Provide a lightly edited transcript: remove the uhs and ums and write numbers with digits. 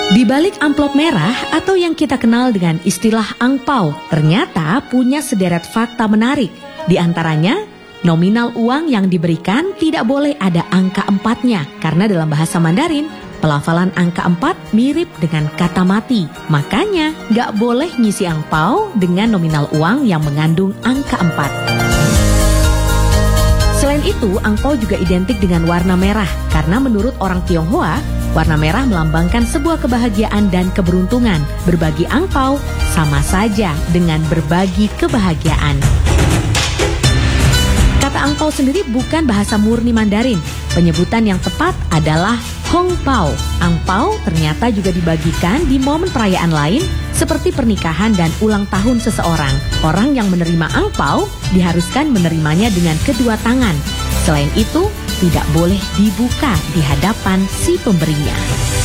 Di balik amplop merah atau yang kita kenal dengan istilah angpau, ternyata punya sederet fakta menarik. Di antaranya, nominal uang yang diberikan tidak boleh ada angka 4-nya, karena dalam bahasa Mandarin, pelafalan angka 4 mirip dengan kata mati. Makanya, nggak boleh ngisi angpau dengan nominal uang yang mengandung angka 4. Selain itu, angpau juga identik dengan warna merah, karena menurut orang Tionghoa, warna merah melambangkan sebuah kebahagiaan dan keberuntungan. Berbagi angpau sama saja dengan berbagi kebahagiaan. Kata angpau sendiri bukan bahasa murni Mandarin. Penyebutan yang tepat adalah hongpao. Angpau ternyata juga dibagikan di momen perayaan lain seperti pernikahan dan ulang tahun seseorang. Orang yang menerima angpau diharuskan menerimanya dengan kedua tangan. Selain itu, tidak boleh dibuka di hadapan si pemberinya.